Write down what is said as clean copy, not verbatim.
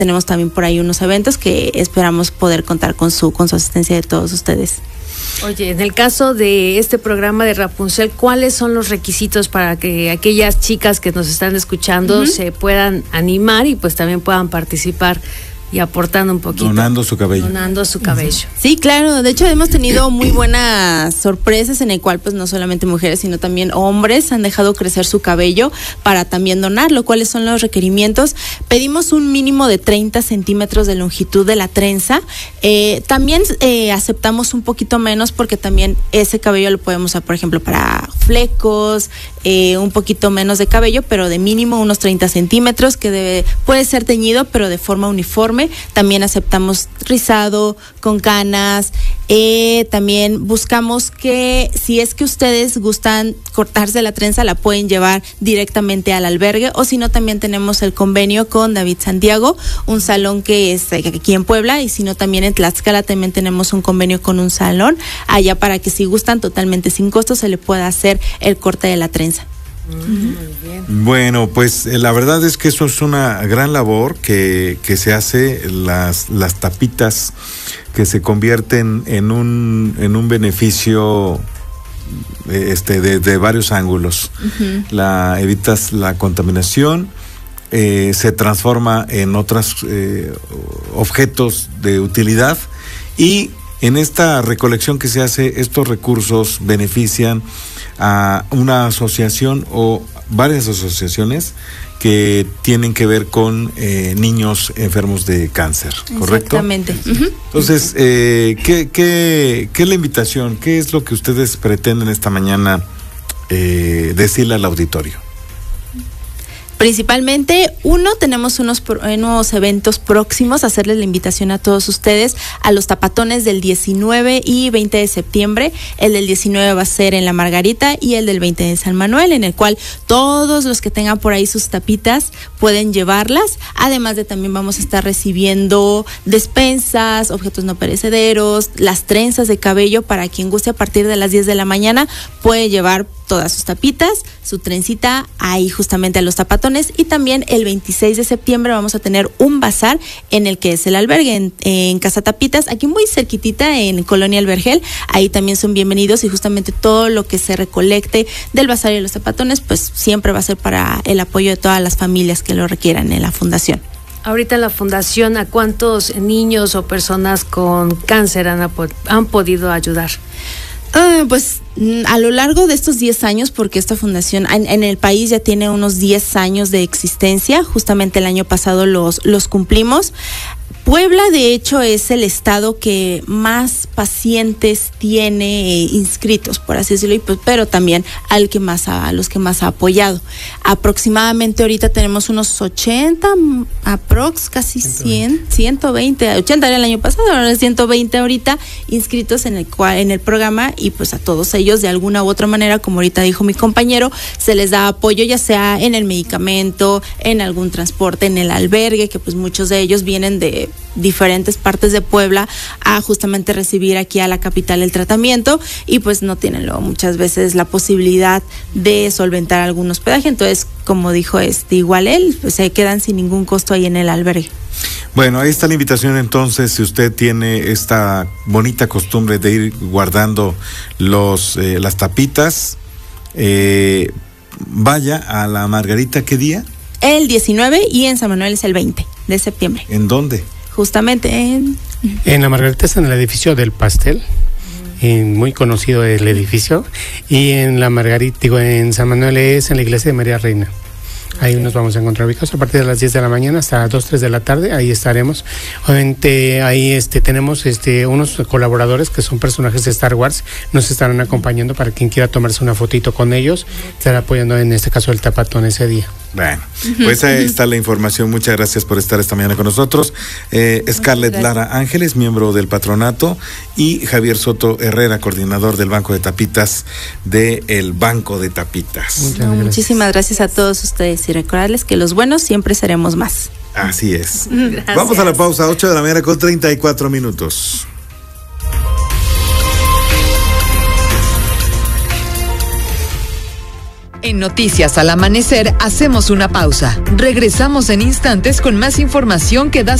tenemos también por ahí unos eventos que esperamos poder contar con su asistencia de todos ustedes. Oye, en el caso de este programa de Rapunzel, ¿cuáles son los requisitos para que aquellas chicas que nos están escuchando se puedan animar y pues también puedan participar y aportando un poquito? Donando su cabello. Sí, claro. De hecho, hemos tenido muy buenas sorpresas en el cual, pues, no solamente mujeres, sino también hombres han dejado crecer su cabello para también donarlo. ¿Cuáles son los requerimientos? Pedimos un mínimo de 30 centímetros de longitud de la trenza. También aceptamos un poquito menos porque también ese cabello lo podemos usar, por ejemplo, para flecos, un poquito menos de cabello, pero de mínimo unos 30 centímetros, que puede ser teñido, pero de forma uniforme. También aceptamos rizado, con canas. También buscamos que si es que ustedes gustan cortarse la trenza, la pueden llevar directamente al albergue, o si no, también tenemos el convenio con David Santiago, un salón que es aquí en Puebla, y si no, también en Tlaxcala también tenemos un convenio con un salón allá para que si gustan totalmente sin costo se le pueda hacer el corte de la trenza. Muy bien. Bueno, pues la verdad es que eso es una gran labor que se hace, las tapitas que se convierten en un beneficio de varios ángulos. Evitas la contaminación, se transforma en otros objetos de utilidad, y en esta recolección que se hace, estos recursos benefician a una asociación o varias asociaciones que tienen que ver con niños enfermos de cáncer, ¿correcto? Exactamente. Entonces, ¿qué es la invitación? ¿Qué es lo que ustedes pretenden esta mañana decirle al auditorio? Principalmente, tenemos unos eventos próximos, hacerles la invitación a todos ustedes a los tapatones del 19 y 20 de septiembre. El del 19 va a ser en La Margarita y el del 20 en San Manuel, en el cual todos los que tengan por ahí sus tapitas pueden llevarlas. Además de también vamos a estar recibiendo despensas, objetos no perecederos, las trenzas de cabello para quien guste. A partir de las 10 de la mañana puede llevar todas sus tapitas, su trencita ahí justamente a los tapatones. Y también el 26 de septiembre vamos a tener un bazar en el que es el albergue en Casa Tapitas, aquí muy cerquitita en Colonia El Vergel. Ahí también son bienvenidos, y justamente todo lo que se recolecte del bazar y de los tapatones pues siempre va a ser para el apoyo de todas las familias que lo requieran en la fundación. Ahorita en la fundación, ¿a cuántos niños o personas con cáncer han podido ayudar? Pues a lo largo de estos 10 años, porque esta fundación en el país ya tiene unos 10 años de existencia, justamente el año pasado los cumplimos. Puebla, de hecho, es el estado que más pacientes tiene inscritos, por así decirlo, pero también a los que más ha apoyado. Aproximadamente ahorita tenemos unos 80, casi 100, 120, 80 era el año pasado, ahora es 120 ahorita inscritos en el programa, y pues a todos ellos de alguna u otra manera, como ahorita dijo mi compañero, se les da apoyo, ya sea en el medicamento, en algún transporte, en el albergue, que pues muchos de ellos vienen de diferentes partes de Puebla a justamente recibir aquí a la capital el tratamiento, y pues no tienen luego muchas veces la posibilidad de solventar algún hospedaje. Entonces, como dijo igual él, pues se quedan sin ningún costo ahí en el albergue. Bueno, ahí está la invitación entonces. Si usted tiene esta bonita costumbre de ir guardando las tapitas, vaya a La Margarita. ¿Qué día? El 19, y en San Manuel es el 20 de septiembre. ¿En dónde? Justamente en La Margarita, es en el edificio del Pastel, muy conocido el edificio, y en La Margarita, en San Manuel es en la iglesia de María Reina. Ahí nos vamos a encontrar ubicados a partir de las 10 de la mañana hasta 2, 3 de la tarde, ahí estaremos. Obviamente ahí tenemos unos colaboradores que son personajes de Star Wars, nos estarán acompañando para quien quiera tomarse una fotito con ellos, estar apoyando en este caso el tapatón ese día. Bueno, pues ahí está la información. Muchas gracias por estar esta mañana con nosotros. Scarlett Lara Ángeles, miembro del patronato, y Javier Soto Herrera, coordinador del Banco de Tapitas del Banco de Tapitas. Muchísimas gracias a todos ustedes, y recordarles que los buenos siempre seremos más. Así es. Vamos a la pausa, 8 de la mañana con 34 minutos. En Noticias al Amanecer hacemos una pausa. Regresamos en instantes con más información que da